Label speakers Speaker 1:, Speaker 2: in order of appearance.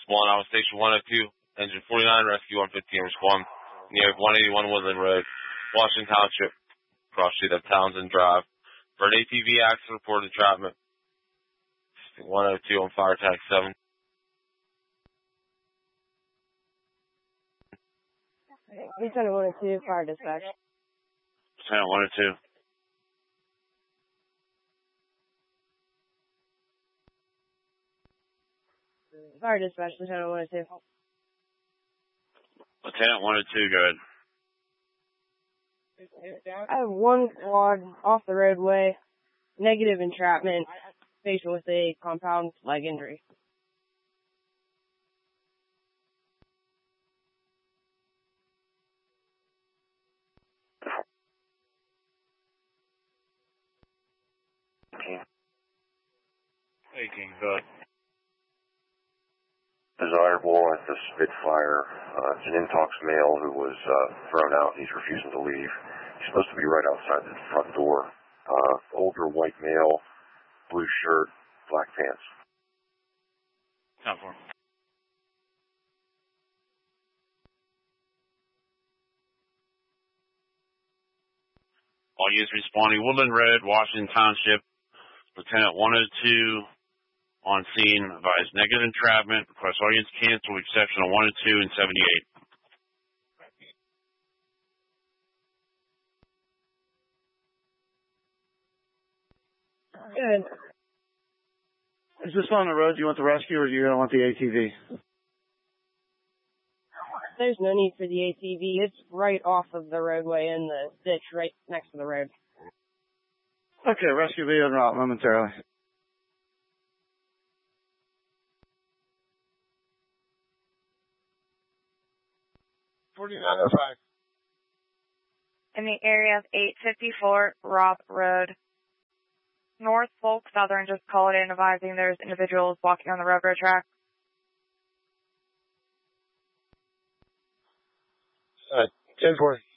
Speaker 1: Spawn out Station 102, Engine 49, Rescue 115, respond near 181 Woodland Road, Washington Township, cross street of Townsend Drive. For an ATV accident, reported entrapment. 102 on fire tag 7.
Speaker 2: Lieutenant 102, fire dispatch.
Speaker 3: Lieutenant 102.
Speaker 2: Fire dispatch, Lieutenant 102.
Speaker 3: Lieutenant 102, go ahead.
Speaker 2: I have one squad off the roadway, negative entrapment, patient with a compound leg injury.
Speaker 3: Hey, King, go ahead.
Speaker 4: Desirable at the Spitfire. It's an intox male who was thrown out. He's refusing to leave. He's supposed to be right outside the front door. Older white male, blue shirt, black pants.
Speaker 3: Time for him. All units responding, Woodland Road, Washington Township. Lieutenant 102 on scene, advised negative entrapment. Request all units cancel, with exception of 102 and 78.
Speaker 2: Good.
Speaker 5: Is this on the road? Do you want the rescue or do you want the ATV?
Speaker 2: There's no need for the ATV. It's right off of the roadway in the ditch right next to the road.
Speaker 5: Okay, rescue will be en route momentarily.
Speaker 6: In the area of 854 Roth Road, North Folk Southern just called in advising there's individuals walking on the railroad track.
Speaker 7: 10-4.